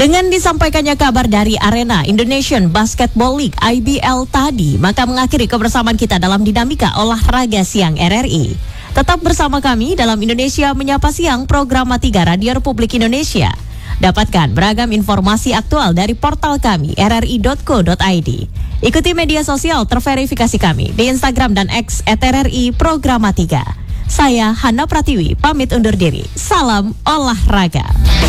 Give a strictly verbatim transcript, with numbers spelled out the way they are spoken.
Dengan disampaikannya kabar dari arena Indonesian Basketball League I B L tadi, maka mengakhiri kebersamaan kita dalam dinamika olahraga siang R R I. Tetap bersama kami dalam Indonesia Menyapa Siang program tiga Radio Republik Indonesia. Dapatkan beragam informasi aktual dari portal kami r r i dot co dot i d. Ikuti media sosial terverifikasi kami di Instagram dan X at R R I Programa tiga. Saya Hana Pratiwi, pamit undur diri. Salam olahraga.